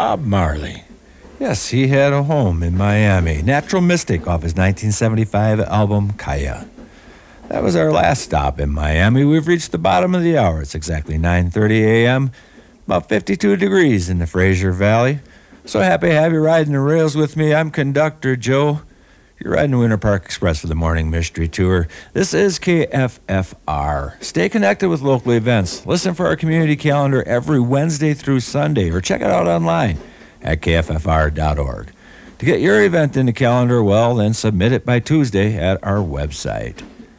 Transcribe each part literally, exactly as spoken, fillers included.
Bob Marley. Yes, he had a home in Miami. Natural Mystic off his nineteen seventy-five album, Kaya. That was our last stop in Miami. We've reached the bottom of the hour. It's exactly nine thirty a.m., about fifty-two degrees in the Fraser Valley. So happy to have you riding the rails with me. I'm Conductor Joe. You're riding the Winter Park Express for the Morning Mystery Tour. This is K F F R. Stay connected with local events. Listen for our community calendar every Wednesday through Sunday, or check it out online at K F F R dot org. To get your event in the calendar, well, then submit it by Tuesday at our website.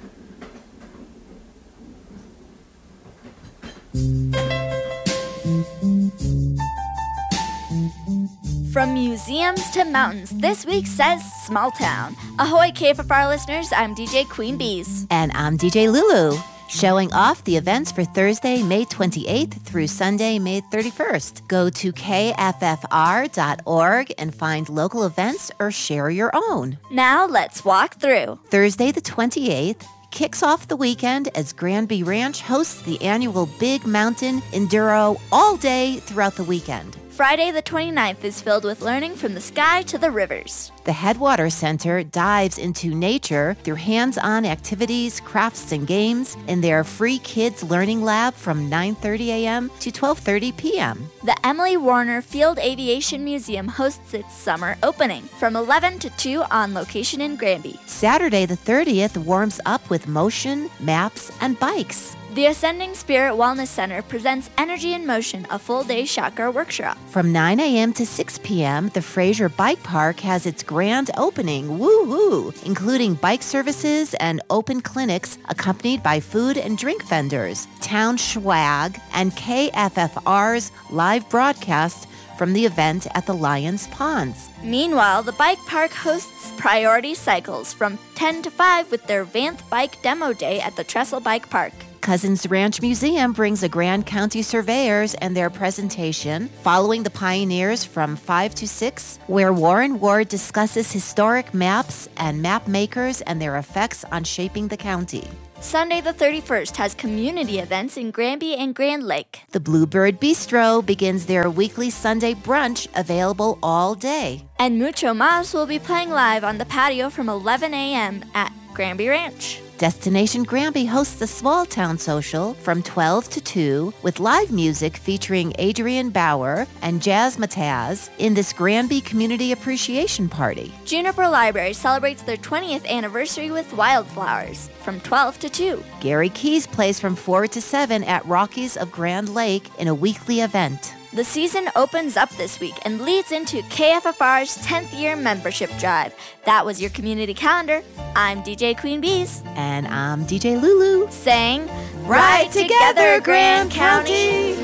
From museums to mountains, this week says Small Town. Ahoy K F F R listeners, I'm D J Queen Bees. And I'm D J Lulu. Showing off the events for Thursday, May twenty-eighth through Sunday, May thirty-first. Go to K F F R dot org and find local events or share your own. Now let's walk through. Thursday the twenty-eighth kicks off the weekend as Granby Ranch hosts the annual Big Mountain Enduro all day throughout the weekend. Friday the twenty-ninth is filled with learning from the sky to the rivers. The Headwater Center dives into nature through hands-on activities, crafts, and games in their free kids learning lab from nine thirty a.m. to twelve thirty p.m. The Emily Warner Field Aviation Museum hosts its summer opening from eleven to two on location in Granby. Saturday the thirtieth warms up with motion, maps, and bikes. The Ascending Spirit Wellness Center presents Energy in Motion, a full-day chakra workshop. From nine a.m. to six p.m., the Fraser Bike Park has its grand opening, woo-hoo, including bike services and open clinics accompanied by food and drink vendors, town swag, and K F F R's live broadcast from the event at the Lions Ponds. Meanwhile, the bike park hosts Priority Cycles from ten to five with their Vanth Bike Demo Day at the Trestle Bike Park. Cousins Ranch Museum brings a Grand County Surveyors and their presentation, Following the Pioneers from five to six, where Warren Ward discusses historic maps and map makers and their effects on shaping the county. Sunday the thirty-first has community events in Granby and Grand Lake. The Bluebird Bistro begins their weekly Sunday brunch, available all day. And Mucho Mas will be playing live on the patio from eleven a.m. at Granby Ranch. Destination Granby hosts the Small Town Social from twelve to two with live music featuring Adrian Bauer and Jazz Mataz in this Granby Community Appreciation Party. Juniper Library celebrates their twentieth anniversary with Wildflowers from twelve to two. Gary Keys plays from four to seven at Rockies of Grand Lake in a weekly event. The season opens up this week and leads into K F F R's tenth year membership drive. That was your community calendar. I'm D J Queen Bees. And I'm D J Lulu. Saying, Ride together, Grand County!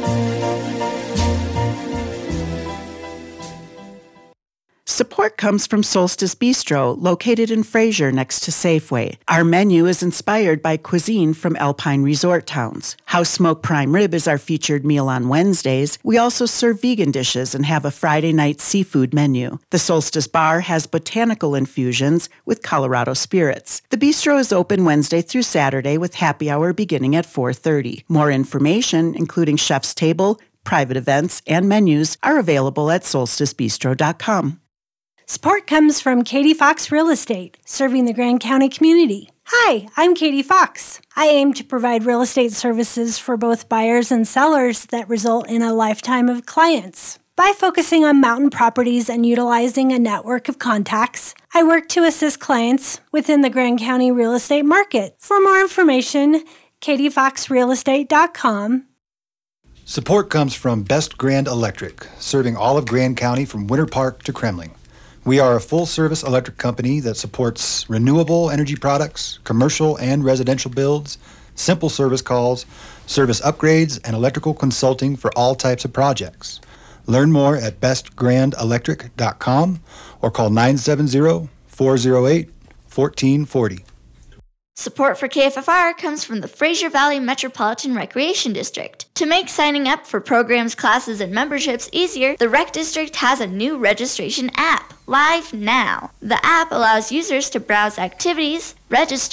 Support comes from Solstice Bistro, located in Fraser next to Safeway. Our menu is inspired by cuisine from Alpine resort towns. House Smoked Prime Rib is our featured meal on Wednesdays. We also serve vegan dishes and have a Friday night seafood menu. The Solstice Bar has botanical infusions with Colorado spirits. The bistro is open Wednesday through Saturday with happy hour beginning at four thirty. More information, including chef's table, private events, and menus, are available at solstice bistro dot com. Support comes from Katie Fox Real Estate, serving the Grand County community. Hi, I'm Katie Fox. I aim to provide real estate services for both buyers and sellers that result in a lifetime of clients. By focusing on mountain properties and utilizing a network of contacts, I work to assist clients within the Grand County real estate market. For more information, katie fox real estate dot com. Support comes from Best Grand Electric, serving all of Grand County from Winter Park to Kremling. We are a full-service electric company that supports renewable energy products, commercial and residential builds, simple service calls, service upgrades, and electrical consulting for all types of projects. Learn more at best grand electric dot com or call nine seven zero, four zero eight, one four four zero. Support for K F F R comes from the Fraser Valley Metropolitan Recreation District. To make signing up for programs, classes, and memberships easier, the Rec District has a new registration app, live now. The app allows users to browse activities, register,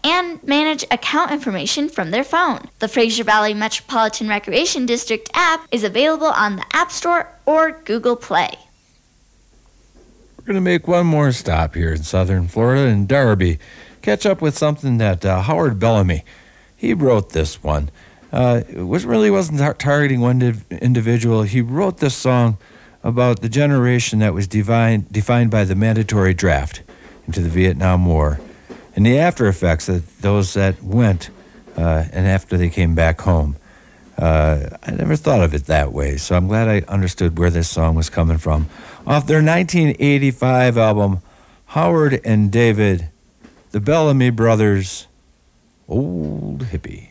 and manage account information from their phone. The Fraser Valley Metropolitan Recreation District app is available on the App Store or Google Play. We're going to make one more stop here in southern Florida, in Darby. Catch up with something that uh, Howard Bellamy, he wrote this one. Uh, it was, really wasn't tar- targeting one div- individual. He wrote this song about the generation that was defined, defined by the mandatory draft into the Vietnam War and the after effects of those that went uh, and after they came back home. Uh, I never thought of it that way, so I'm glad I understood where this song was coming from. Off their nineteen eighty-five album, Howard and David, the Bellamy Brothers, Old Hippie.